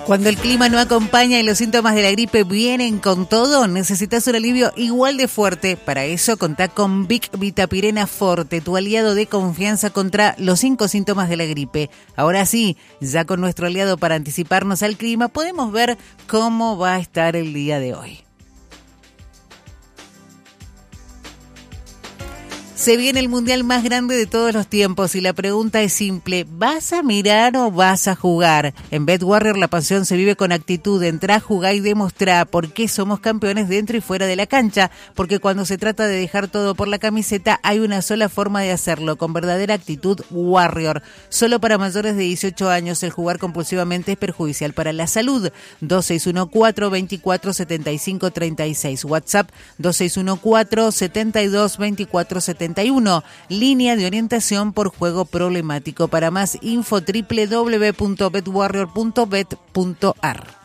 Cuando el clima no acompaña y los síntomas de la gripe vienen con todo, necesitas un alivio igual de fuerte. Para eso, contá con Vic Vitapirena Forte, tu aliado de confianza contra los 5 síntomas de la gripe. Ahora sí, ya con nuestro aliado para anticiparnos al clima, podemos ver cómo va a estar el día de hoy. Se viene el mundial más grande de todos los tiempos y la pregunta es simple: ¿vas a mirar o vas a jugar? En BetWarrior la pasión se vive con actitud. Entrá, jugá y demostrá por qué somos campeones dentro y fuera de la cancha. Porque cuando se trata de dejar todo por la camiseta, hay una sola forma de hacerlo, con verdadera actitud Warrior. Solo para mayores de 18 años, el jugar compulsivamente es perjudicial para la salud. 2614-247536. WhatsApp 2614-722471. Línea de orientación por juego problemático. Para más info www.betwarrior.bet.ar.